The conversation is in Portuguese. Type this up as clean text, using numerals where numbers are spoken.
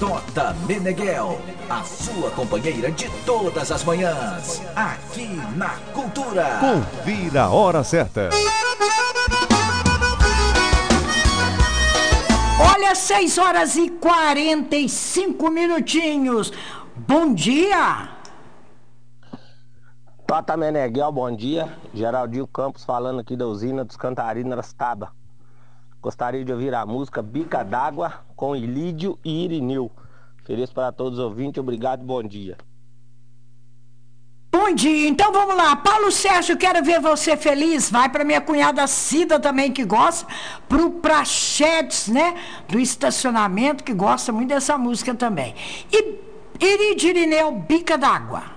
Tota Meneghel, a sua companheira de todas as manhãs, aqui na Cultura. Confira a hora certa. Olha, 6 horas e 45 minutinhos. Bom dia. Tota Meneghel, bom dia. Geraldinho Campos falando aqui da usina dos Cantarim Arastaba. Gostaria de ouvir a música Bica d'Água com Ilídio e Irineu. Feliz para todos os ouvintes, obrigado e bom dia. Bom dia, então vamos lá. Paulo Sérgio, quero ver você feliz. Vai para minha cunhada Cida também, que gosta. Pro Prachedes, né? Do estacionamento, que gosta muito dessa música também. E Ilídio e Irineu, Bica d'Água.